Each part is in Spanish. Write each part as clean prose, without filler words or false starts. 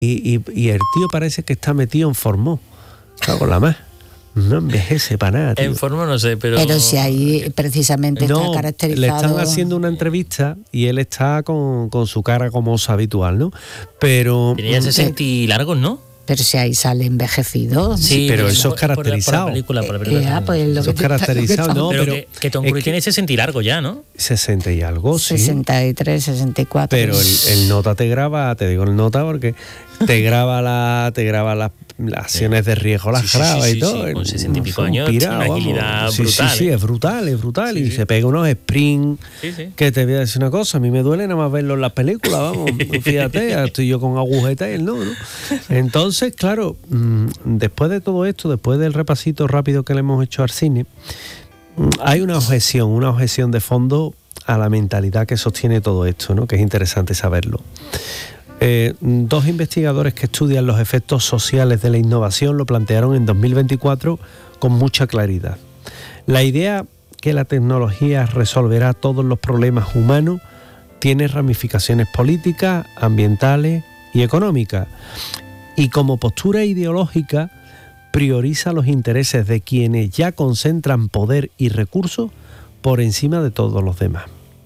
Y el tío parece que está metido en formol. Cago en la más. No envejece para nada, tío. En forma no sé, pero si ahí precisamente está caracterizado. Le están haciendo una entrevista y él está con su cara como habitual, ¿no? Pero tenía 60 y largos, ¿no? Pero si ahí sale envejecido. Sí, pero eso es caracterizado. Por la película. Pues lo eso es caracterizado, ¿no? Pero que Tom Cruise tiene 60 y largo ya, ¿no? 60 y algo, sí. 63, 64. Pero el nota te graba, te digo el nota porque te graba las acciones de riesgo, las graba y todo. Sí, con 60 y pico años, una agilidad brutal. Sí, es brutal. Y se pega unos sprints que te voy a decir una cosa, a mí me duele nada más verlo en las películas, vamos, fíjate, estoy yo con agujeta y él no. Entonces, claro, después de todo esto, después del repasito rápido que le hemos hecho al cine, hay una objeción de fondo a la mentalidad que sostiene todo esto, ¿no? Que es interesante saberlo. Dos investigadores que estudian los efectos sociales de la innovación lo plantearon en 2024 con mucha claridad. La idea que la tecnología resolverá todos los problemas humanos tiene ramificaciones políticas, ambientales y económicas. Y como postura ideológica, prioriza los intereses de quienes ya concentran poder y recursos por encima de todos los demás.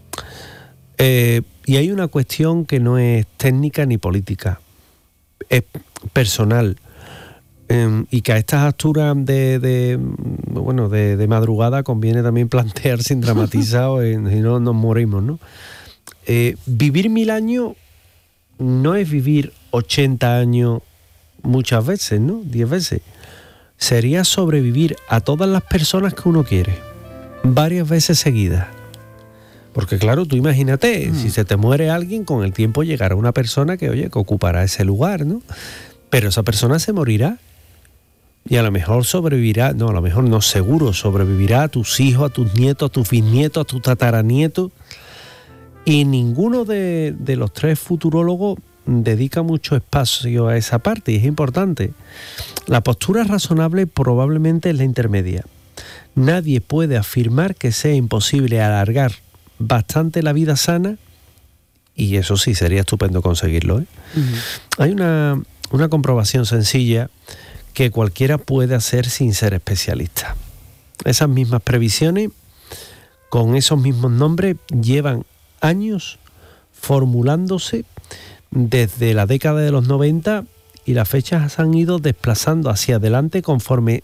Y hay una cuestión que no es técnica ni política, es personal, y que a estas alturas de madrugada conviene también plantear sin dramatizar, si no nos morimos, ¿no? Vivir 1000 años no es vivir 80 años muchas veces, ¿no? 10 veces. Sería sobrevivir a todas las personas que uno quiere, varias veces seguidas. Porque claro, tú imagínate, si se te muere alguien, con el tiempo llegará una persona que ocupará ese lugar, ¿no? Pero esa persona se morirá y a lo mejor sobrevivirá, seguro sobrevivirá a tus hijos, a tus nietos, a tus bisnietos, a tus tataranietos. Y ninguno de los tres futurólogos dedica mucho espacio a esa parte y es importante. La postura razonable probablemente es la intermedia. Nadie puede afirmar que sea imposible alargar bastante la vida sana, y eso sí, sería estupendo conseguirlo, ¿eh? Uh-huh. Hay una comprobación sencilla que cualquiera puede hacer sin ser especialista. Esas mismas previsiones, con esos mismos nombres, llevan años formulándose desde la década de los 90 y las fechas se han ido desplazando hacia adelante conforme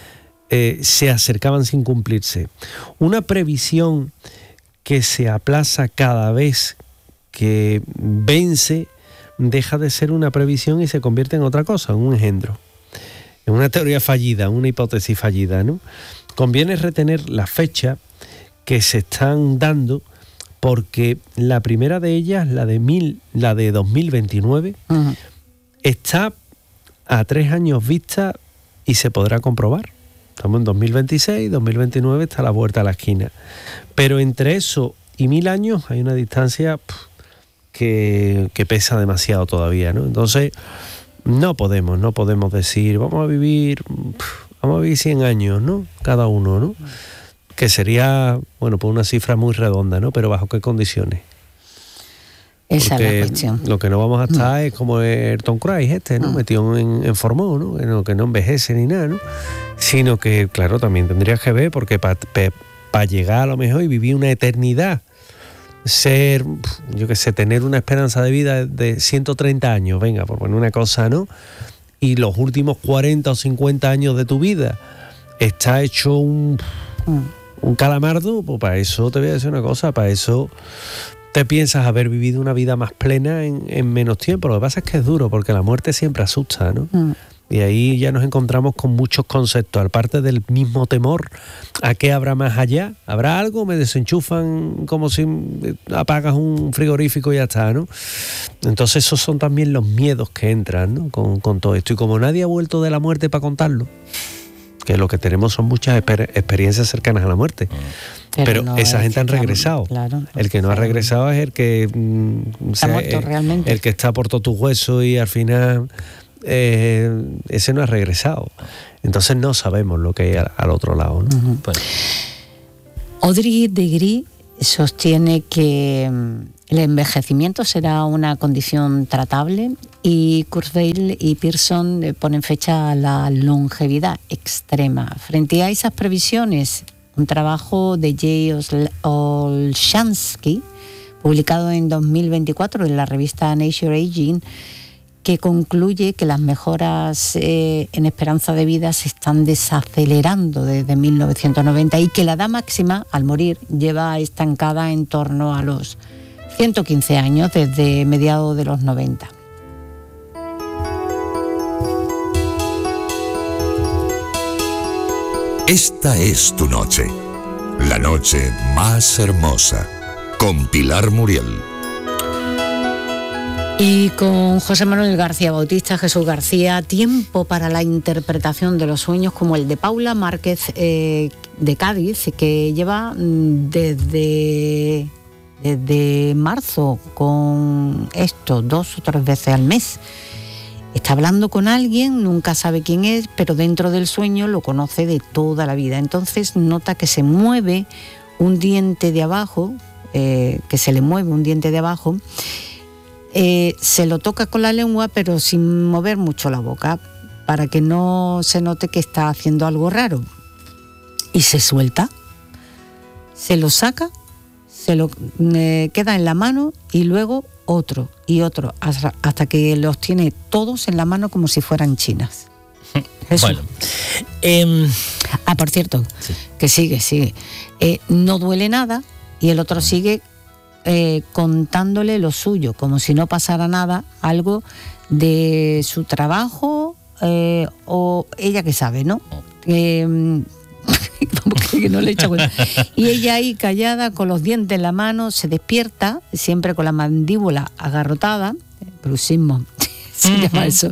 se acercaban sin cumplirse. Una previsión que se aplaza cada vez que vence, deja de ser una previsión y se convierte en otra cosa, en un engendro, en una teoría fallida, una hipótesis fallida, ¿no? Conviene retener la fecha que se están dando, porque la primera de ellas, la de 2029, uh-huh, está a 3 años vista y se podrá comprobar. Estamos en 2026, 2029 está a la vuelta de la esquina. Pero entre eso y 1000 años hay una distancia que pesa demasiado todavía, ¿no? Entonces, no podemos decir, vamos a vivir 100 años, ¿no? Cada uno, ¿no? Que sería, pues una cifra muy redonda, ¿no? Pero ¿bajo qué condiciones? Esa es la cuestión. Lo que no vamos a estar es como el Tom Cruise ¿no? Metido en formol, ¿no? Que no envejece ni nada, ¿no? Sino que, claro, también tendría que ver, porque para llegar a lo mejor y vivir una eternidad, tener una esperanza de vida de 130 años, venga, por poner una cosa, ¿no? Y los últimos 40 o 50 años de tu vida está hecho un calamardo, pues para eso te voy a decir una cosa, para eso te piensas haber vivido una vida más plena en menos tiempo. Lo que pasa es que es duro, porque la muerte siempre asusta, ¿no? Y ahí ya nos encontramos con muchos conceptos, aparte del mismo temor a qué habrá más allá. ¿Habrá algo? Me desenchufan como si apagas un frigorífico y ya está, ¿no? Entonces esos son también los miedos que entran, ¿no? con todo esto. Y como nadie ha vuelto de la muerte para contarlo, que lo que tenemos son muchas experiencias cercanas a la muerte, pero no, esa gente han regresado. Claro, el que no ha regresado es el que está muerto realmente, el que está por todos tus huesos y al final ese no ha regresado. Entonces no sabemos lo que hay al otro lado, ¿no? Uh-huh. Pues. Audrey de Gris sostiene que El envejecimiento será una condición tratable y Kurzweil y Pearson ponen fecha a la longevidad extrema. Frente a esas previsiones, un trabajo de Jay Olshansky, publicado en 2024 en la revista Nature Aging, que concluye que las mejoras en esperanza de vida se están desacelerando desde 1990 y que la edad máxima al morir lleva estancada en torno a los 115 años desde mediados de los 90. Esta es tu noche, la noche más hermosa, con Pilar Muriel. Y con José Manuel García Bautista, Jesús García, tiempo para la interpretación de los sueños como el de Paula Márquez de Cádiz, que lleva desde marzo con esto 2 o 3 veces al mes. Está hablando con alguien, nunca sabe quién es, pero dentro del sueño lo conoce de toda la vida. Entonces nota que se mueve un diente de abajo, que se le mueve un diente de abajo. Se lo toca con la lengua, pero sin mover mucho la boca, para que no se note que está haciendo algo raro. Y se suelta, se lo saca, se lo queda en la mano y luego otro y otro, hasta que los tiene todos en la mano como si fueran chinas. Eso. Bueno. Por cierto, sí. Que sigue. No duele nada y el otro sigue contándole lo suyo, como si no pasara nada, algo de su trabajo o ella que sabe, ¿no? Que no le echa cuenta. Y ella ahí callada, con los dientes en la mano, se despierta, siempre con la mandíbula agarrotada, bruxismo, se llama eso,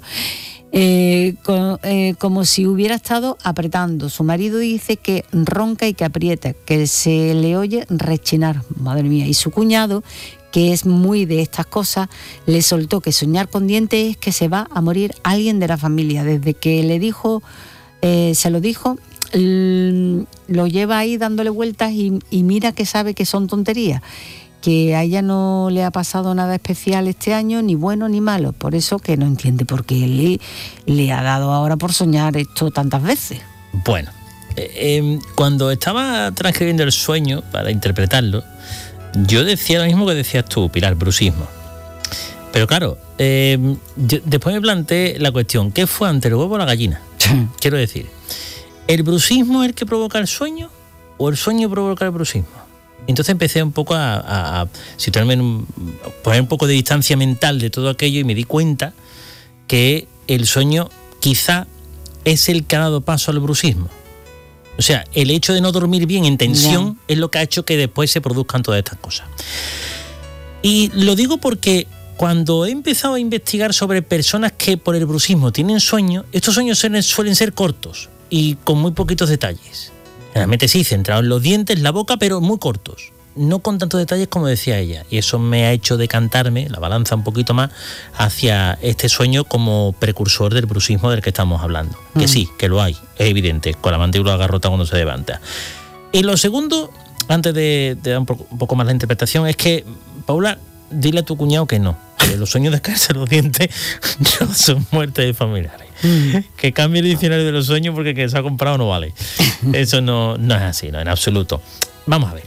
como si hubiera estado apretando. Su marido dice que ronca y que aprieta, que se le oye rechinar, madre mía. Y su cuñado, que es muy de estas cosas, le soltó que soñar con dientes es que se va a morir alguien de la familia. Desde que le dijo, se lo dijo, lo lleva ahí dándole vueltas y mira que sabe que son tonterías, que a ella no le ha pasado nada especial este año, ni bueno ni malo, por eso que no entiende por qué le ha dado ahora por soñar esto tantas veces. Bueno, cuando estaba transcribiendo el sueño para interpretarlo, yo decía lo mismo que decías tú, Pilar, bruxismo. Pero claro, después me planteé la cuestión, ¿qué fue antes, el huevo o la gallina? Quiero decir, ¿el bruxismo es el que provoca el sueño o el sueño provoca el bruxismo? Entonces empecé un poco a situarme poner un poco de distancia mental de todo aquello y me di cuenta que el sueño quizá es el que ha dado paso al bruxismo. O sea, el hecho de no dormir bien en tensión es lo que ha hecho que después se produzcan todas estas cosas. Y lo digo porque cuando he empezado a investigar sobre personas que por el bruxismo tienen sueños, estos sueños suelen ser cortos y con muy poquitos detalles. Realmente sí, centrados en los dientes, la boca, pero muy cortos. No con tantos detalles como decía ella. Y eso me ha hecho decantarme la balanza un poquito más hacia este sueño como precursor del bruxismo del que estamos hablando. Que sí, que lo hay, es evidente, con la mandíbula agarrota cuando se levanta. Y lo segundo, antes de dar un poco más la interpretación, es que, Paula, dile a tu cuñado que no. Que los sueños de caerse los dientes no son muertes de familiares. Que cambie el diccionario de los sueños porque que se ha comprado no vale. Eso no es así, no, en absoluto. Vamos a ver.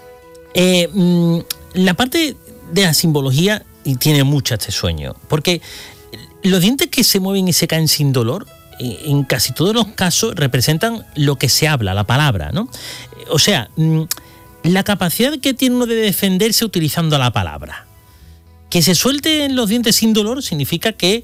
La parte de la simbología tiene mucho este sueño, porque los dientes que se mueven y se caen sin dolor, en casi todos los casos representan lo que se habla, la palabra, ¿no? O sea, la capacidad que tiene uno de defenderse utilizando la palabra. Que se suelten los dientes sin dolor significa que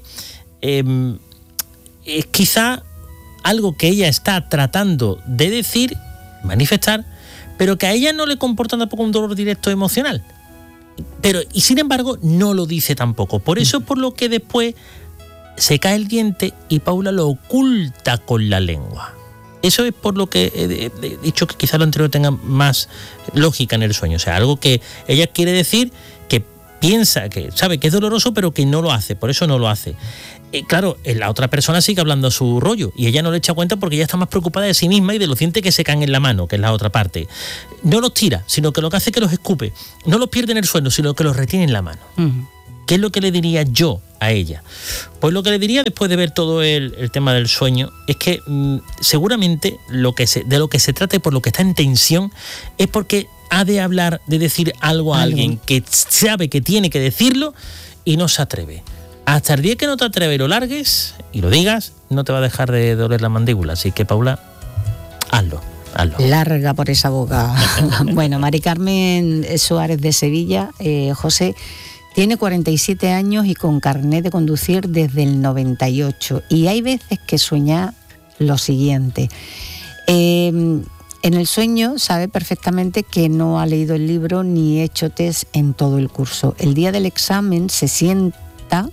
es quizá algo que ella está tratando de decir, manifestar, pero que a ella no le comporta tampoco un dolor directo emocional. Y sin embargo, no lo dice tampoco. Por eso es por lo que después se cae el diente y Paula lo oculta con la lengua. Eso es por lo que he dicho que quizá lo anterior tenga más lógica en el sueño. O sea, algo que ella quiere decir que piensa que sabe que es doloroso, pero que no lo hace, por eso no lo hace. Claro, la otra persona sigue hablando su rollo y ella no le echa cuenta porque ella está más preocupada de sí misma y de los dientes que se caen en la mano, que es la otra parte. No los tira, sino que lo que hace es que los escupe. No los pierde en el suelo, sino que los retiene en la mano. ¿Qué es lo que le diría yo a ella? Pues lo que le diría después de ver todo el tema del sueño es que seguramente de lo que se trata y por lo que está en tensión es porque ha de hablar, de decir algo a alguien que sabe que tiene que decirlo y no se atreve. Hasta el día que no te atreves y lo largues y lo digas, no te va a dejar de doler la mandíbula. Así que, Paula, hazlo. Larga por esa boca. Bueno, Mari Carmen Suárez de Sevilla, José, tiene 47 años y con carnet de conducir desde el 98. Y hay veces que sueña lo siguiente. En el sueño sabe perfectamente que no ha leído el libro ni hecho test en todo el curso. El día del examen se sienta,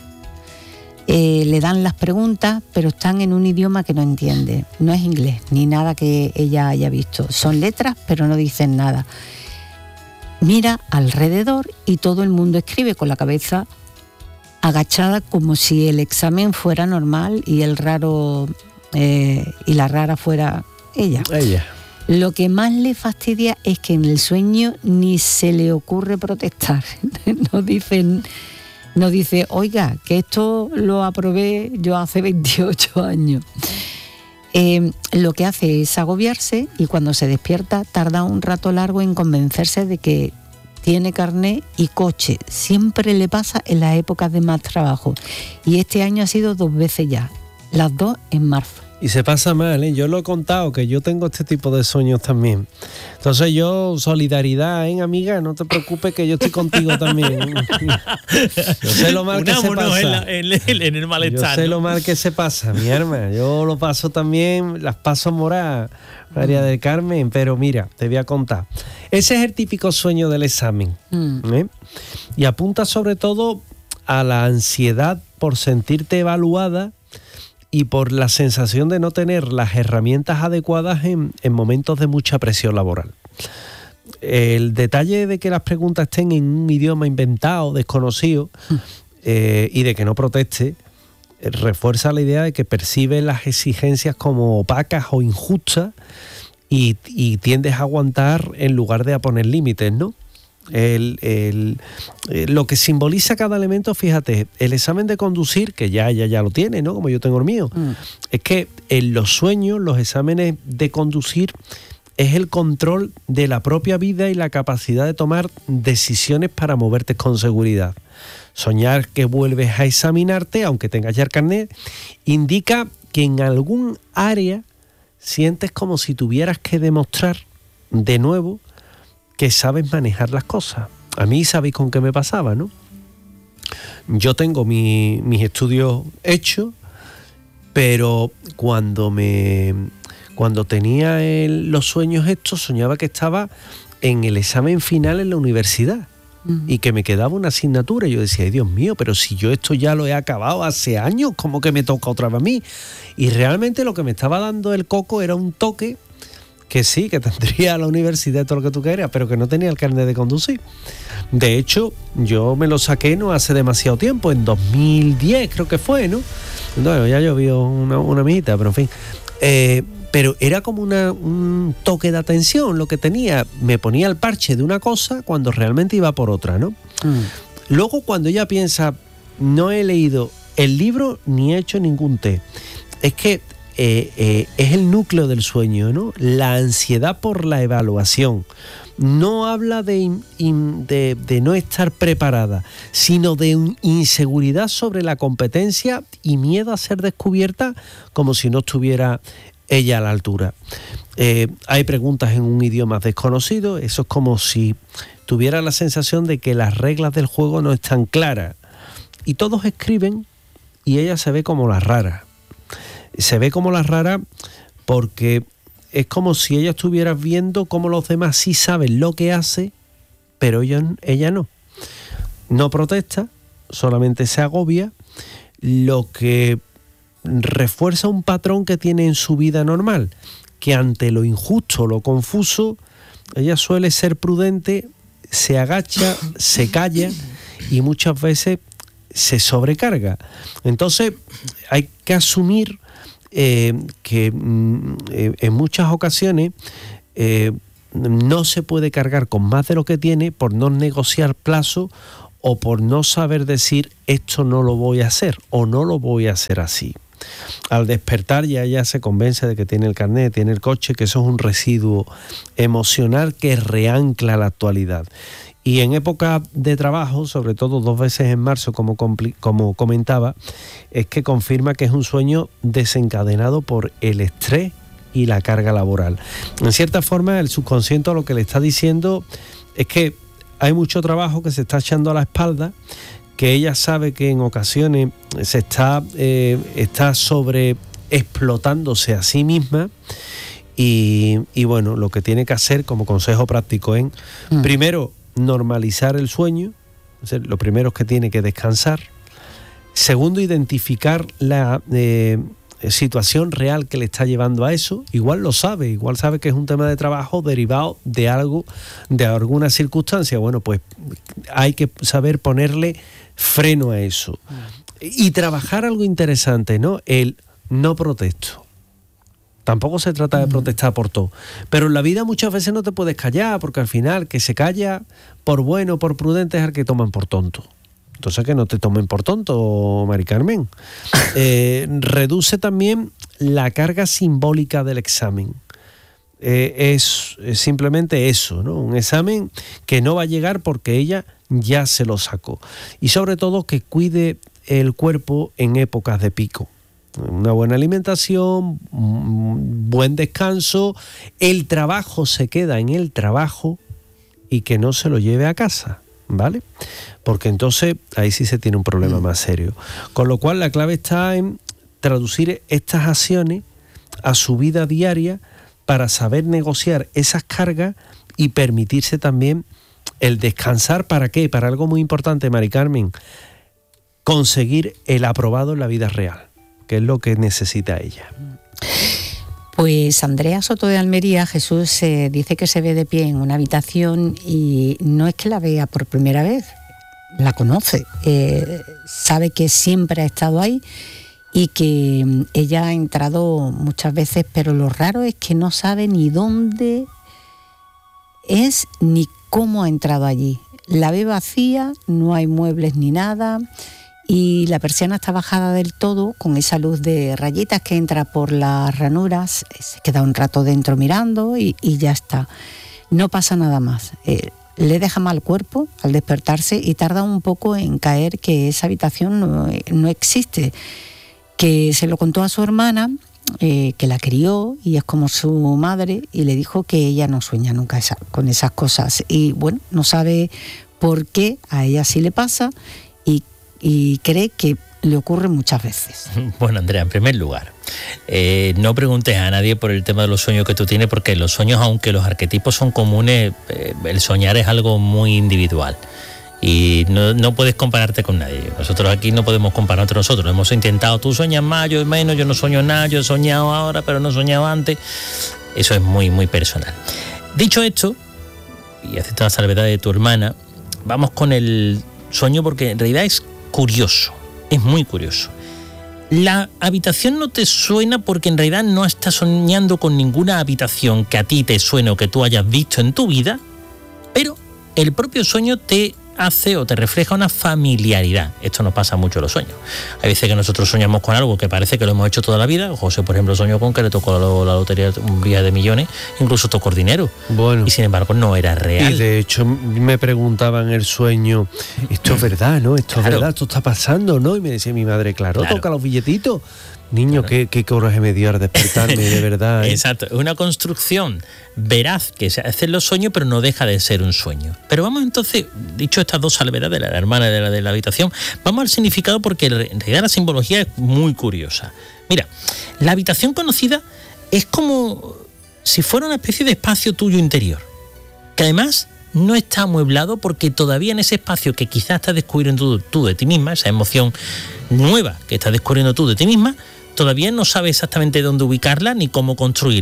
le dan las preguntas, pero están en un idioma que no entiende. No es inglés, ni nada que ella haya visto. Son letras, pero no dicen nada. Mira alrededor y todo el mundo escribe con la cabeza agachada como si el examen fuera normal y el raro y la rara fuera ella. Lo que más le fastidia es que en el sueño ni se le ocurre protestar. No dice, oiga, que esto lo aprobé yo hace 28 años. Lo que hace es agobiarse y cuando se despierta tarda un rato largo en convencerse de que tiene carné y coche. Siempre le pasa en las épocas de más trabajo. Y este año ha sido 2 veces ya, las 2 en marzo. Y se pasa mal, ¿eh? Yo lo he contado, que yo tengo este tipo de sueños también. Entonces yo, solidaridad, amiga, no te preocupes que yo estoy contigo también. Yo sé lo mal que se pasa. En el malestar. Yo sé lo mal que se pasa, mi arma. Yo lo paso también, las paso moradas, María del Carmen. Pero mira, te voy a contar. Ese es el típico sueño del examen. Y apunta sobre todo a la ansiedad por sentirte evaluada y por la sensación de no tener las herramientas adecuadas en momentos de mucha presión laboral. El detalle de que las preguntas estén en un idioma inventado, desconocido, y de que no proteste, refuerza la idea de que percibe las exigencias como opacas o injustas y tiendes a aguantar en lugar de a poner límites, ¿no? Lo que simboliza cada elemento, fíjate, el examen de conducir, que ella ya lo tiene, ¿no? Como yo tengo el mío, es que en los sueños, los exámenes de conducir es el control de la propia vida y la capacidad de tomar decisiones para moverte con seguridad. Soñar que vuelves a examinarte, aunque tengas ya el carnet, indica que en algún área sientes como si tuvieras que demostrar de nuevo que sabes manejar las cosas. A mí, ¿sabéis con qué me pasaba, no? Yo tengo mis estudios hechos, pero cuando tenía los sueños estos, soñaba que estaba en el examen final en la universidad y que me quedaba una asignatura. Y yo decía, ay, Dios mío, pero si yo esto ya lo he acabado hace años, ¿cómo que me toca otra vez a mí? Y realmente lo que me estaba dando el coco era un toque que sí, que tendría la universidad todo lo que tú quieras, pero que no tenía el carnet de conducir. De hecho, yo me lo saqué no hace demasiado tiempo, en 2010 creo que fue, ¿no? No, ya llovió una amiguita, pero en fin. Pero era como un toque de atención lo que tenía. Me ponía el parche de una cosa cuando realmente iba por otra, ¿no? Luego, cuando ella piensa, no he leído el libro ni he hecho ningún test, es que es el núcleo del sueño, ¿no? La ansiedad por la evaluación. No habla de no estar preparada, sino de inseguridad sobre la competencia y miedo a ser descubierta como si no estuviera ella a la altura. Hay preguntas en un idioma desconocido. Eso es como si tuviera la sensación de que las reglas del juego no están claras. Y todos escriben y ella se ve como la rara. Se ve como la rara porque es como si ella estuviera viendo cómo los demás sí saben lo que hace, pero ella no. No protesta, solamente se agobia, lo que refuerza un patrón que tiene en su vida normal, que ante lo injusto, lo confuso, ella suele ser prudente se agacha, se calla y muchas veces se sobrecarga. Entonces hay que asumir que en muchas ocasiones no se puede cargar con más de lo que tiene por no negociar plazo o por no saber decir esto no lo voy a hacer o no lo voy a hacer así. Al despertar ya se convence de que tiene el carnet, tiene el coche, que eso es un residuo emocional que reancla la actualidad. Y en época de trabajo, sobre todo 2 veces en marzo, como comentaba, es que confirma que es un sueño desencadenado por el estrés y la carga laboral. En cierta forma, el subconsciente lo que le está diciendo es que hay mucho trabajo que se está echando a la espalda, que ella sabe que en ocasiones se está sobreexplotándose a sí misma y bueno, lo que tiene que hacer como consejo práctico es, primero, normalizar el sueño, o sea, lo primero es que tiene que descansar. Segundo, identificar la situación real que le está llevando a eso. Igual sabe que es un tema de trabajo derivado de algo, de alguna circunstancia. Bueno, pues hay que saber ponerle freno a eso. Y trabajar algo interesante, ¿no? El no protesto. Tampoco se trata de protestar por todo. Pero en la vida muchas veces no te puedes callar, porque al final que se calla por bueno, por prudente, es al que toman por tonto. Entonces que no te tomen por tonto, Mari Carmen. Reduce también la carga simbólica del examen. Es simplemente eso, ¿no? Un examen que no va a llegar porque ella ya se lo sacó. Y sobre todo que cuide el cuerpo en épocas de pico. Una buena alimentación, buen descanso, el trabajo se queda en el trabajo y que no se lo lleve a casa, ¿vale? Porque entonces ahí sí se tiene un problema más serio. Con lo cual la clave está en traducir estas acciones a su vida diaria para saber negociar esas cargas y permitirse también el descansar. ¿Para qué? Para algo muy importante, Mari Carmen, conseguir el aprobado en la vida real, que es lo que necesita ella. Pues Andrea Soto de Almería, Jesús, dice que se ve de pie en una habitación y no es que la vea por primera vez, la conoce, sabe que siempre ha estado ahí y que ella ha entrado muchas veces, pero lo raro es que no sabe ni dónde es ni cómo ha entrado allí. La ve vacía, no hay muebles ni nada y la persiana está bajada del todo con esa luz de rayitas que entra por las ranuras, se queda un rato dentro mirando y ya está. No pasa nada más. Le deja mal cuerpo al despertarse y tarda un poco en caer que esa habitación no existe. Que se lo contó a su hermana, que la crió y es como su madre, y le dijo que ella no sueña nunca con esas cosas. Y bueno, no sabe por qué a ella sí le pasa y cree que le ocurre muchas veces. Bueno, Andrea, en primer lugar, no preguntes a nadie por el tema de los sueños que tú tienes, porque los sueños, aunque los arquetipos son comunes, el soñar es algo muy individual. Y no puedes compararte con nadie. Nosotros aquí no podemos comparar entre nosotros. Hemos intentado, tú sueñas más, yo menos, yo no sueño nada, yo he soñado ahora, pero no he soñado antes. Eso es muy, muy personal. Dicho esto, y acepto la salvedad de tu hermana, vamos con el sueño, porque en realidad es curioso, es muy curioso. La habitación no te suena porque en realidad no estás soñando con ninguna habitación que a ti te suene o que tú hayas visto en tu vida, pero el propio sueño te hace o te refleja una familiaridad. Esto nos pasa mucho en los sueños. Hay veces que nosotros soñamos con algo que parece que lo hemos hecho toda la vida. José, por ejemplo, soñó con que le tocó la lotería un día de millones, incluso tocó dinero. Bueno, y sin embargo no era real. Y de hecho me preguntaba en el sueño, esto es verdad, ¿no? Esto es verdad, esto está pasando, ¿no? Y me decía mi madre, claro. Toca los billetitos. Niño, claro. qué coraje me dio al despertarme, de verdad. Exacto, es una construcción veraz que se hace en los sueños, pero no deja de ser un sueño. Pero vamos entonces, dicho estas dos salvedades de la hermana de la habitación, vamos al significado, porque en realidad la simbología es muy curiosa. Mira, la habitación conocida es como si fuera una especie de espacio tuyo interior, que además no está amueblado, porque todavía en ese espacio que quizás estás descubriendo tú de ti misma, esa emoción nueva que estás descubriendo tú de ti misma, todavía no sabes exactamente dónde ubicarla ni cómo construirla.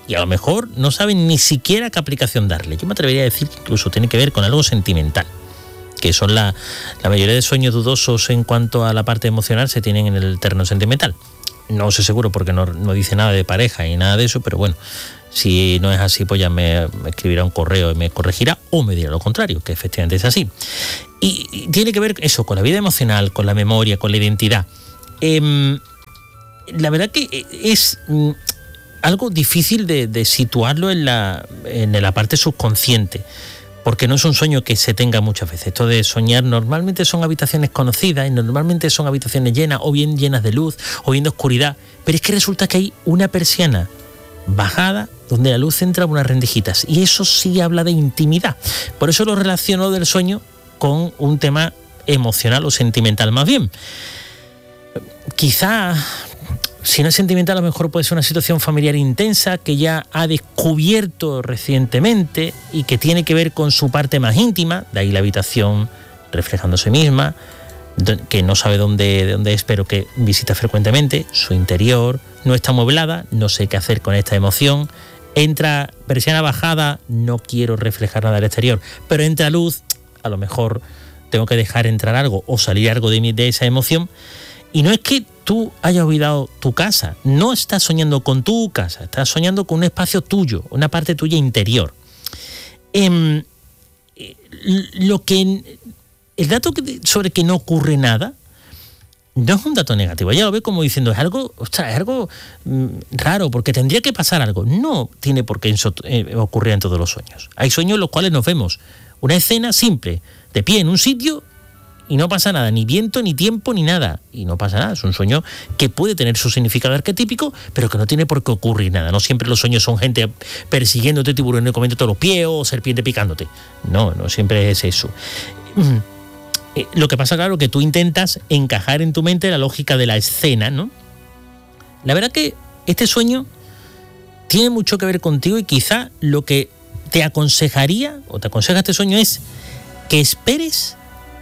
y a lo mejor no saben ni siquiera qué aplicación darle. Yo me atrevería a decir que incluso tiene que ver con algo sentimental, que son la mayoría de sueños dudosos en cuanto a la parte emocional se tienen en el terreno sentimental. No sé seguro porque no dice nada de pareja y nada de eso, pero bueno, si no es así, pues ya me escribirá un correo y me corregirá, o me dirá lo contrario, que efectivamente es así. Y tiene que ver eso con la vida emocional, con la memoria, con la identidad. La verdad que es algo difícil de situarlo en la parte subconsciente, porque no es un sueño que se tenga muchas veces. Esto de soñar normalmente son habitaciones conocidas y normalmente son habitaciones llenas, o bien llenas de luz, o bien de oscuridad, pero es que resulta que hay una persiana bajada donde la luz entra por unas rendijitas, y eso sí habla de intimidad. Por eso lo relaciono del sueño con un tema emocional o sentimental más bien. Quizá, si no es sentimental, a lo mejor puede ser una situación familiar intensa que ya ha descubierto recientemente y que tiene que ver con su parte más íntima, de ahí la habitación reflejándose misma, que no sabe dónde es, pero que visita frecuentemente, su interior, no está amueblada, no sé qué hacer con esta emoción, entra persiana bajada, no quiero reflejar nada del exterior, pero entra luz, a lo mejor tengo que dejar entrar algo o salir algo de esa emoción. Y no es que tú hayas olvidado tu casa, no estás soñando con tu casa, estás soñando con un espacio tuyo, una parte tuya interior. El dato sobre que no ocurre nada no es un dato negativo. Ya lo veo como diciendo, es algo raro, porque tendría que pasar algo. No tiene por qué ocurrir en todos los sueños. Hay sueños en los cuales nos vemos una escena simple, de pie en un sitio, y no pasa nada, ni viento, ni tiempo, ni nada. Y no pasa nada, es un sueño que puede tener su significado arquetípico, pero que no tiene por qué ocurrir nada. No siempre los sueños son gente persiguiéndote, tiburón comiéndote los pies o serpiente picándote. No siempre es eso. Lo que pasa, claro, que tú intentas encajar en tu mente la lógica de la escena, ¿no? La verdad que este sueño tiene mucho que ver contigo, y quizá lo que te aconsejaría, o te aconseja este sueño, es que esperes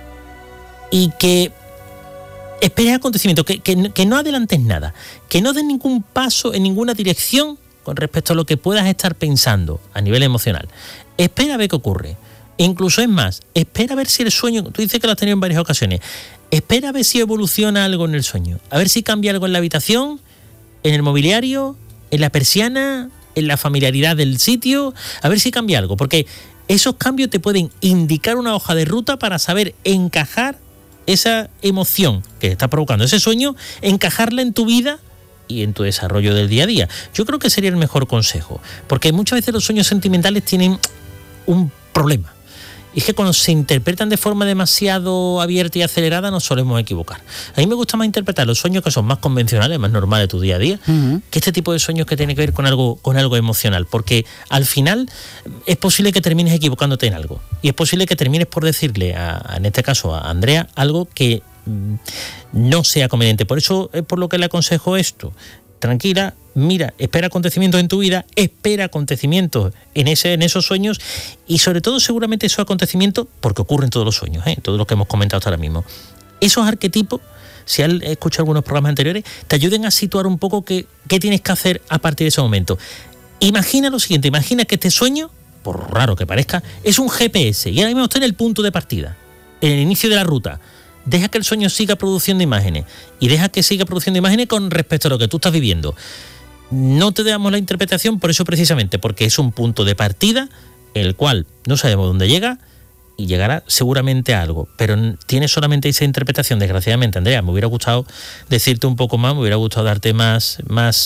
y que esperes acontecimientos, que no adelantes nada, que no des ningún paso en ninguna dirección con respecto a lo que puedas estar pensando a nivel emocional. Espera a ver qué ocurre. Incluso es más, espera a ver si el sueño, tú dices que lo has tenido en varias ocasiones, espera a ver si evoluciona algo en el sueño, a ver si cambia algo en la habitación, en el mobiliario, en la persiana, en la familiaridad del sitio, a ver si cambia algo, porque esos cambios te pueden indicar una hoja de ruta para saber encajar esa emoción que está provocando ese sueño, encajarla en tu vida y en tu desarrollo del día a día. Yo creo que sería el mejor consejo, porque muchas veces los sueños sentimentales tienen un problema. Y es que cuando se interpretan de forma demasiado abierta y acelerada nos solemos equivocar. A mí me gusta más interpretar los sueños que son más convencionales, más normales de tu día a día, que este tipo de sueños que tienen que ver con algo emocional, porque al final es posible que termines equivocándote en algo, y es posible que termines por decirle, en este caso a Andrea, algo que no sea conveniente. Por eso es por lo que le aconsejo esto. Tranquila, mira, espera acontecimientos en tu vida, espera acontecimientos en esos sueños, y sobre todo seguramente esos acontecimientos, porque ocurren todos los sueños, todos los que hemos comentado hasta ahora mismo. Esos arquetipos, si has escuchado algunos programas anteriores, te ayuden a situar un poco qué tienes que hacer a partir de ese momento. Imagina lo siguiente, imagina que este sueño, por raro que parezca, es un GPS, y ahora mismo está en el punto de partida, en el inicio de la ruta. Deja que el sueño siga produciendo imágenes, y deja que siga produciendo imágenes con respecto a lo que tú estás viviendo. No te damos la interpretación por eso precisamente, porque es un punto de partida el cual no sabemos dónde llega, y llegará seguramente a algo, pero tiene solamente esa interpretación, desgraciadamente. Andrea, me hubiera gustado decirte un poco más, me hubiera gustado darte más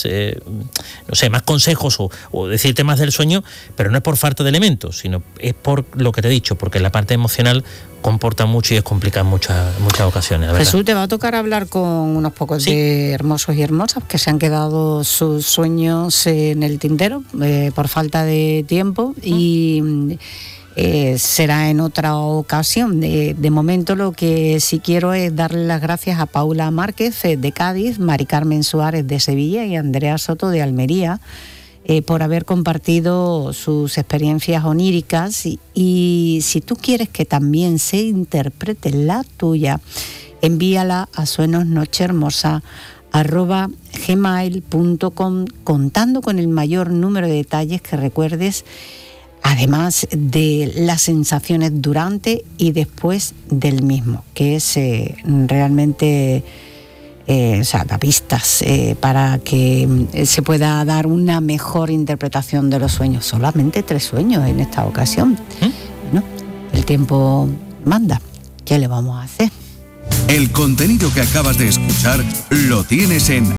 consejos o decirte más del sueño, pero no es por falta de elementos, sino es por lo que te he dicho, porque la parte emocional comporta mucho y es complicada en muchas ocasiones. Jesús, te va a tocar hablar con unos pocos de hermosos y hermosas que se han quedado sus sueños en el tintero por falta de tiempo, y será en otra ocasión. De momento lo que sí quiero es darle las gracias a Paula Márquez de Cádiz, Mari Carmen Suárez de Sevilla y Andrea Soto de Almería, por haber compartido sus experiencias oníricas, y si tú quieres que también se interprete la tuya, envíala a suenosnochehermosa @gmail.com, contando con el mayor número de detalles que recuerdes, además de las sensaciones durante y después del mismo, que es realmente... da pistas para que se pueda dar una mejor interpretación de los sueños. Solamente 3 sueños en esta ocasión. Bueno, el tiempo manda. ¿Qué le vamos a hacer? El contenido que acabas de escuchar lo tienes en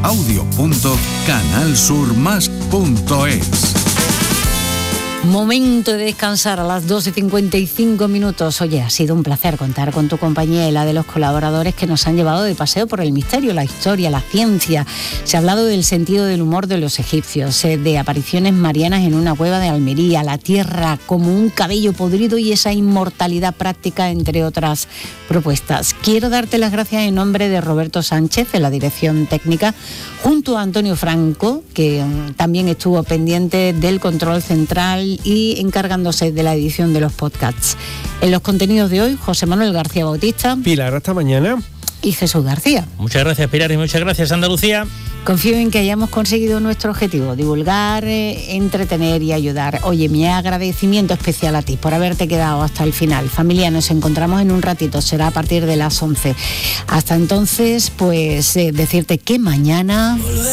audio.canalsurmas.es. Momento de descansar a las 12:55. Oye, ha sido un placer contar con tu compañía y la de los colaboradores que nos han llevado de paseo por el misterio, la historia, la ciencia. Se ha hablado del sentido del humor de los egipcios, de apariciones marianas en una cueva de Almería, la tierra como un cabello podrido y esa inmortalidad práctica, entre otras propuestas. Quiero darte las gracias en nombre de Roberto Sánchez, de la dirección técnica, junto a Antonio Franco, que también estuvo pendiente del control central y encargándose de la edición de los podcasts. En los contenidos de hoy, José Manuel García Bautista, Pilar, hasta mañana, y Jesús García. Muchas gracias, Pilar, y muchas gracias, Andalucía. Confío en que hayamos conseguido nuestro objetivo, divulgar, entretener y ayudar. Oye, mi agradecimiento especial a ti por haberte quedado hasta el final. Familia, nos encontramos en un ratito, será a partir de las 11. Hasta entonces, pues decirte que mañana...